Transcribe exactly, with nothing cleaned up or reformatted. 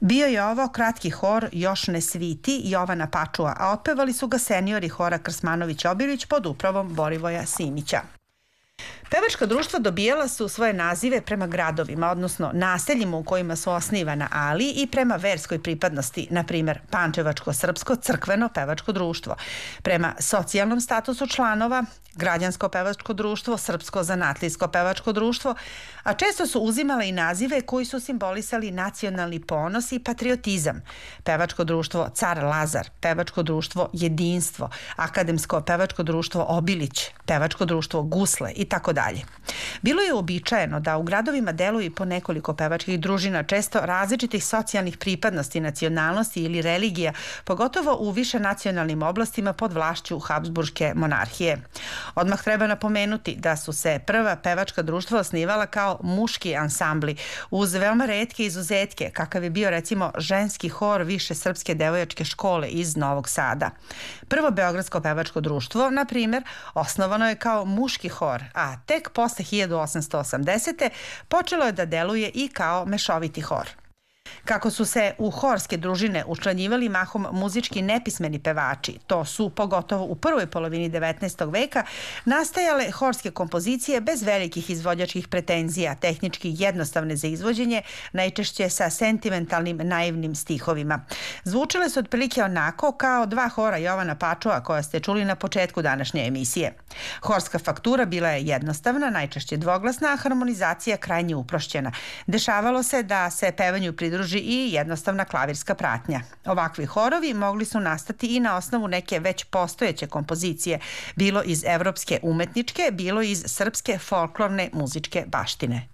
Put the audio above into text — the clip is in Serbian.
Bio je ovo kratki hor Još ne sviti Jovana Pačua, a otpevali su ga seniori hora Krsmanović-Obilić pod upravom Borivoja Simića. Pevačka društva dobijala su svoje nazive prema gradovima, odnosno naseljima u kojima su osnivana, ali i prema verskoj pripadnosti, na primer Pančevačko-srpsko crkveno pevačko društvo, prema socijalnom statusu članova, građansko pevačko društvo, srpsko zanatlijsko pevačko društvo, a često su uzimale i nazive koji su simbolisali nacionalni ponos i patriotizam. Pevačko društvo Car Lazar, pevačko društvo Jedinstvo, akademsko pevačko društvo Obilić, pevačko društvo Gusle i tako dalje. Bilo je uobičajeno da u gradovima deluje i po nekoliko pevačkih družina, često različitih socijalnih pripadnosti, nacionalnosti ili religija, pogotovo u više nacionalnim oblastima pod vlašću Habsburške monarhije. Odmah treba napomenuti da su se prva pevačka društva osnivala kao muški ansambli, uz veoma retke izuzetke, kakav je bio recimo ženski hor Više srpske devojačke škole iz Novog Sada. Prvo beogradsko pevačko društvo, na primjer, osnovano je kao muški hor, a tek posle hiljadu osamsto osamdesete. počelo je da deluje i kao mešoviti hor. Kako su se u horske družine učlanjivali mahom muzički nepismeni pevači, to su, pogotovo u prvoj polovini devetnaestog veka, nastajale horske kompozicije bez velikih izvođačkih pretenzija, tehnički jednostavne za izvođenje, najčešće sa sentimentalnim naivnim stihovima. Zvučile su otprilike onako kao dva hora Jovana Pačua koja ste čuli na početku današnje emisije. Horska faktura bila je jednostavna, najčešće dvoglasna, a harmonizacija krajnje uprošćena. Dešavalo se da se pevanju pridruži i jednostavna klavirska pratnja. Ovakvi horovi mogli su nastati i na osnovu neke već postojeće kompozicije, bilo iz evropske umetničke, bilo iz srpske folklorne muzičke baštine.